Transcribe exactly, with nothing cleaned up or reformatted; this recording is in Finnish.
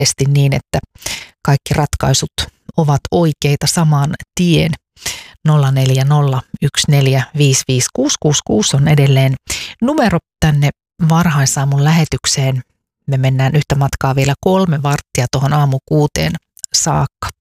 varmasti niin, että kaikki ratkaisut ovat oikeita saman tien. nolla neljä nolla yksi neljä viisi viisi kuusi kuusi kuusi on edelleen numero tänne varhaisaamun lähetykseen. Me mennään yhtä matkaa vielä kolme varttia tuohon aamu kuuteen saakka.